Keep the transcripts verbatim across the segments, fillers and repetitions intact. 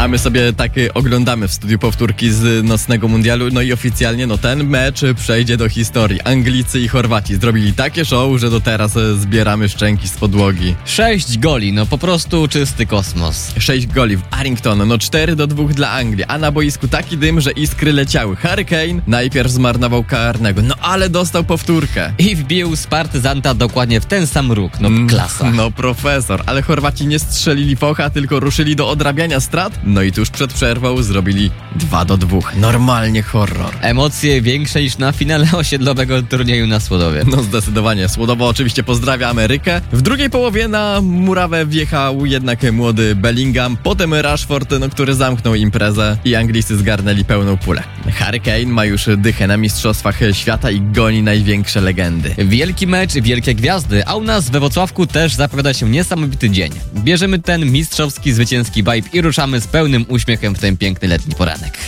A my sobie tak oglądamy w studiu powtórki z nocnego mundialu, no i oficjalnie no ten mecz przejdzie do historii. Anglicy i Chorwaci zrobili takie show, że do teraz zbieramy szczęki z podłogi. Sześć goli, no po prostu czysty kosmos. Sześć goli w Arrington, no cztery do dwóch dla Anglii, a na boisku taki dym, że iskry leciały. Harry Kane najpierw zmarnował karnego, no ale dostał powtórkę. I wbił z partyzanta dokładnie w ten sam róg, no klasa. No profesor, ale Chorwaci nie strzelili focha, tylko ruszyli do odrabiania strat, no i tuż przed przerwą zrobili dwa do dwóch. Normalnie horror. Emocje większe niż na finale osiedlowego turnieju na Słodowie. No zdecydowanie. Słodowo oczywiście pozdrawia Amerykę. W drugiej połowie na murawę wjechał jednak młody Bellingham, potem Rashford, no, który zamknął imprezę i Anglicy zgarnęli pełną pulę. Harry Kane ma już dychę na mistrzostwach świata i goni największe legendy. Wielki mecz, wielkie gwiazdy, a u nas we Wrocławku też zapowiada się niesamowity dzień. Bierzemy ten mistrzowski, zwycięski vibe i ruszamy z pełnym uśmiechem w ten piękny letni poranek.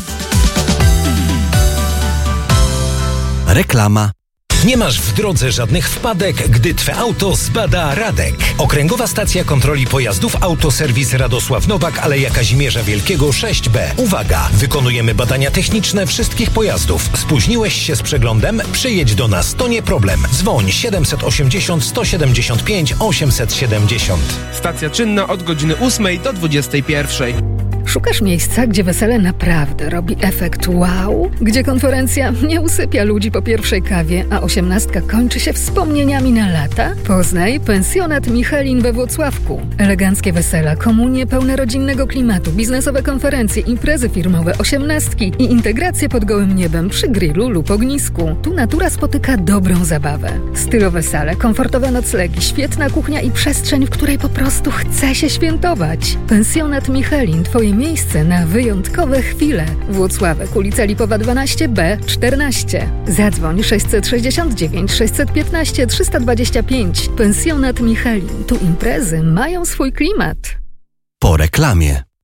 Reklama. Nie masz w drodze żadnych wpadek, gdy Twe auto zbada Radek. Okręgowa Stacja Kontroli Pojazdów Autoserwis Radosław Nowak, Aleja Kazimierza Wielkiego sześć B. Uwaga! Wykonujemy badania techniczne wszystkich pojazdów. Spóźniłeś się z przeglądem? Przyjedź do nas, to nie problem. Dzwoń siedem osiemdziesiąt, sto siedemdziesiąt pięć, osiemset siedemdziesiąt. Stacja czynna od godziny ósmej do dwudziestej pierwszej. Szukasz miejsca, gdzie wesele naprawdę robi efekt wow? Gdzie konferencja nie usypia ludzi po pierwszej kawie, a osiemnastka kończy się wspomnieniami na lata? Poznaj pensjonat Michelin we Włocławku. Eleganckie wesela, komunie pełne rodzinnego klimatu, biznesowe konferencje, imprezy firmowe, osiemnastki i integracje pod gołym niebem przy grillu lub ognisku. Tu natura spotyka dobrą zabawę. Stylowe sale, komfortowe noclegi, świetna kuchnia i przestrzeń, w której po prostu chce się świętować. Pensjonat Michelin, twoje miejsce na wyjątkowe chwile. Włocławek, ulica Lipowa dwanaście B czternaście. Zadzwoń sześćset sześćdziesiąt dziewięć, sześćset piętnaście, trzysta dwadzieścia pięć. Pensjonat Michelin. Tu imprezy mają swój klimat. Po reklamie.